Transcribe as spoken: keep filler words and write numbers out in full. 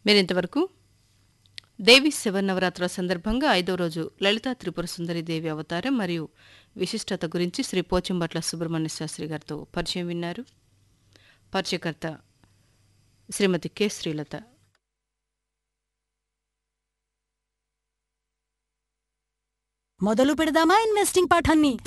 మీరింతవరకు దేవి శివనవరాత్రుల సందర్భంగా ఐదో రోజు లలితా త్రిపుర సుందరి దేవి అవతారం మరియు విశిష్టత గురించి శ్రీ పోచంబట్ల సుబ్రహ్మణ్య శాస్త్రి గారితో పరిచయం విన్నారు. పరిచయకర్త శ్రీమతి కె శ్రీలత. మొదలు పెడదామా ఇన్వెస్టింగ్ పాఠాన్ని?